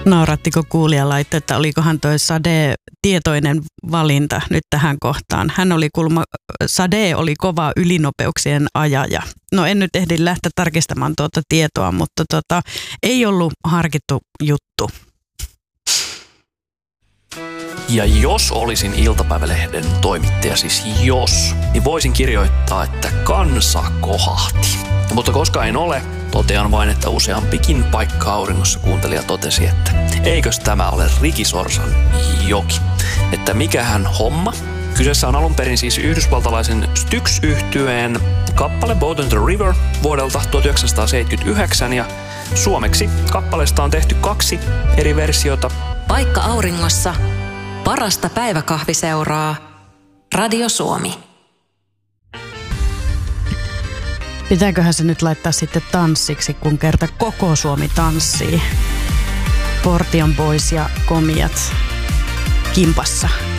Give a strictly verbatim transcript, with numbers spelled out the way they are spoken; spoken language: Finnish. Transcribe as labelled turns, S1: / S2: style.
S1: Naurattiko kuulija laittoi, että olikohan toi Sade tietoinen valinta nyt tähän kohtaan. Hän oli kulma, Sade oli kova ylinopeuksien ajaja. No en nyt ehdi lähteä tarkistamaan tuota tietoa, mutta tota, ei ollut harkittu juttu.
S2: Ja jos olisin iltapäivälehden toimittaja, siis jos, niin voisin kirjoittaa, että kansa kohahti. Mutta koska en ole, totean vain, että useampikin paikka auringossa kuuntelija totesi, että eikös tämä ole Ricky Sorsan joki. Että mikähän homma. Kyseessä on alun perin siis yhdysvaltalaisen Styx-yhtyeen kappale Boat on the River vuodelta tuhatyhdeksänsataaseitsemänkymmentäyhdeksän ja suomeksi kappaleesta on tehty kaksi eri versiota.
S3: Paikka auringossa. Parasta päiväkahviseuraa. Radio Suomi.
S1: Pitääköhän se nyt laittaa sitten tanssiksi, kun kerta koko Suomi tanssii? Portion Boys ja Komiat kimpassa.